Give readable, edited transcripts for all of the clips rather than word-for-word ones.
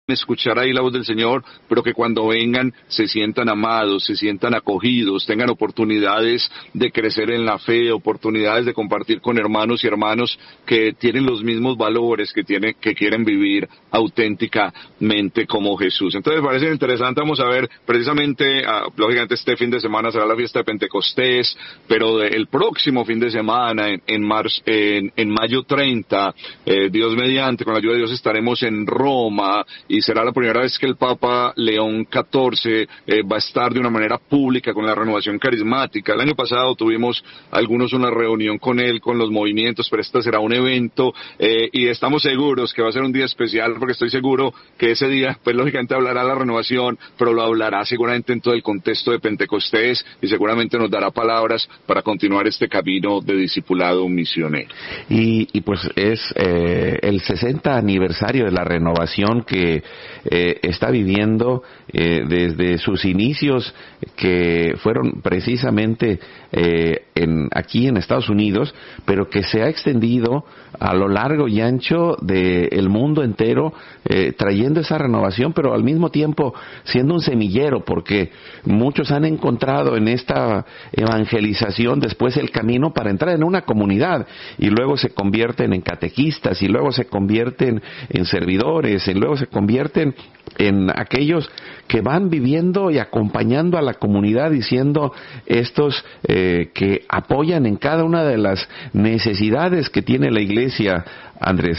escuchar ahí la voz del Señor, pero que cuando vengan se sientan amados, se sientan acogidos, tengan oportunidades de crecer en la fe, oportunidades de compartir con hermanos y hermanos que tienen los mismos valores, que quieren vivir auténticamente como Jesús. Entonces me parece interesante. Vamos a ver precisamente, lógicamente este fin de semana será la fiesta de Pentecostés, pero el próximo fin de semana, en mayo 30, Dios mediante, con la ayuda de Dios, estaremos en Roma, y será la primera vez que el Papa León XIV va a estar de una manera pública con la renovación carismática. El año pasado tuvimos una reunión con él, con los movimientos, pero este será un evento, y estamos seguros que va a ser un día especial, porque estoy seguro que ese día, pues lógicamente hablará la renovación, pero lo hablará seguramente en todo el contexto de Pentecostés, y seguramente nos dará palabras para continuar este camino de discipulado misionero. Y pues es el 60 aniversario de la renovación que está viviendo desde sus inicios, que fueron precisamente aquí en Estados Unidos, pero que se ha extendido a lo largo y ancho del mundo entero, trayendo esa renovación, pero al mismo tiempo siendo un semillero, porque muchos han encontrado en esta evangelización después el camino para entrar en una comunidad, y luego se convierten en catequistas, y luego se convierten en servidores, y luego se convierten en aquellos que van viviendo y acompañando a la comunidad, y siendo estos que apoyan en cada una de las necesidades que tiene la iglesia, Andrés.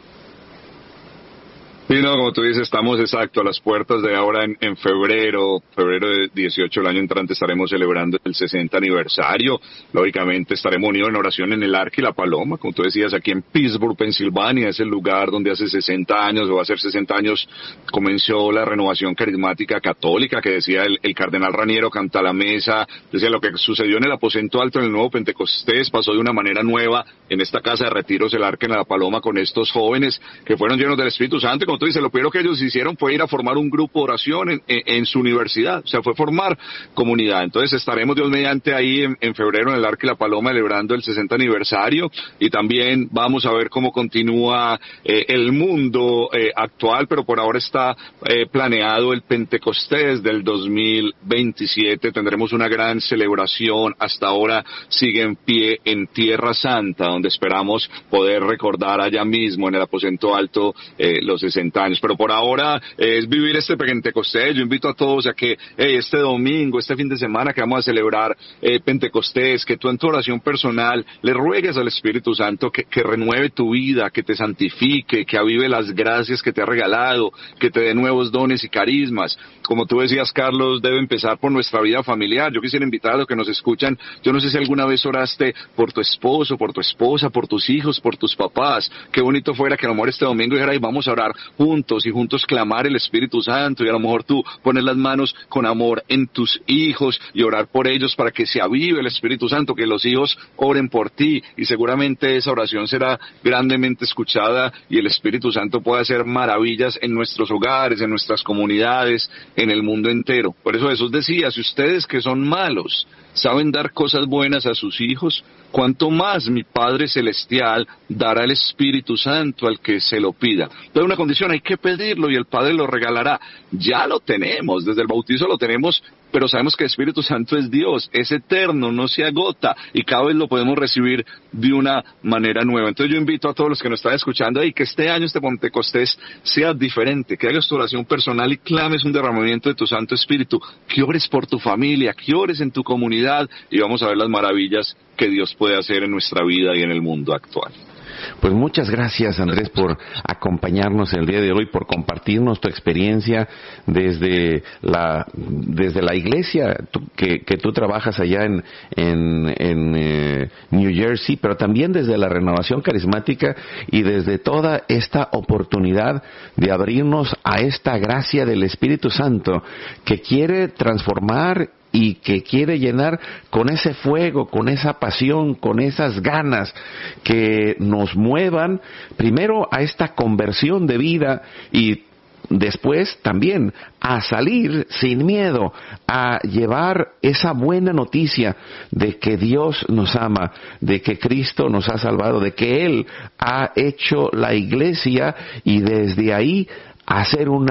Sí, no, como tú dices, estamos exacto a las puertas de ahora en febrero de 18 del año entrante estaremos celebrando el 60 aniversario. Lógicamente estaremos unidos en oración en el Arca y la Paloma, como tú decías, aquí en Pittsburgh, Pensilvania, es el lugar donde hace 60 años, o va a ser 60 años, comenzó la renovación carismática católica, que decía el cardenal Raniero Cantalamessa, decía lo que sucedió en el aposento alto en el nuevo Pentecostés, pasó de una manera nueva en esta casa de retiros, el Arca y la Paloma, con estos jóvenes que fueron llenos del Espíritu Santo. Como tú dices, lo primero que ellos hicieron fue ir a formar un grupo de oración en su universidad, o sea, fue formar comunidad. Entonces estaremos Dios mediante ahí en febrero en el Arca y la Paloma celebrando el 60 aniversario, y también vamos a ver cómo continúa el mundo actual, pero por ahora está planeado el Pentecostés del 2027, tendremos una gran celebración. Hasta ahora sigue en pie en Tierra Santa, donde esperamos poder recordar allá mismo en el aposento alto los 60 años, pero por ahora es vivir este Pentecostés. Yo invito a todos a que este domingo, este fin de semana que vamos a celebrar Pentecostés, que tú en tu oración personal le ruegues al Espíritu Santo que renueve tu vida, que te santifique, que avive las gracias que te ha regalado, que te dé nuevos dones y carismas. Como tú decías, Carlos, debe empezar por nuestra vida familiar. Yo quisiera invitar a los que nos escuchan, yo no sé si alguna vez oraste por tu esposo, por tu esposa, por tus hijos, por tus papás. Qué bonito fuera que a lo mejor este domingo dijera, y vamos a orar juntos, y juntos clamar el Espíritu Santo, y a lo mejor tú pones las manos con amor en tus hijos y orar por ellos para que se avive el Espíritu Santo, que los hijos oren por ti, y seguramente esa oración será grandemente escuchada, y el Espíritu Santo puede hacer maravillas en nuestros hogares, en nuestras comunidades, en el mundo entero. Por eso Jesús decía, si ustedes que son malos saben dar cosas buenas a sus hijos, cuánto más mi Padre Celestial dará el Espíritu Santo al que se lo pida. Pero una condición, hay que pedirlo y el Padre lo regalará. Ya lo tenemos, desde el bautizo lo tenemos, pero sabemos que el Espíritu Santo es Dios, es eterno, no se agota, y cada vez lo podemos recibir de una manera nueva. Entonces yo invito a todos los que nos están escuchando y que este año, este Pentecostés, sea diferente, que hagas tu oración personal y clames un derramamiento de tu Santo Espíritu, que ores por tu familia, que ores en tu comunidad, y vamos a ver las maravillas que Dios puede hacer en nuestra vida y en el mundo actual. Pues muchas gracias, Andrés, por acompañarnos el día de hoy, por compartirnos tu experiencia desde la iglesia que tú trabajas allá en New Jersey, pero también desde la renovación carismática y desde toda esta oportunidad de abrirnos a esta gracia del Espíritu Santo que quiere transformar y que quiere llenar con ese fuego, con esa pasión, con esas ganas que nos muevan primero a esta conversión de vida, y después también a salir sin miedo, a llevar esa buena noticia de que Dios nos ama, de que Cristo nos ha salvado, de que Él ha hecho la iglesia, y desde ahí hacer una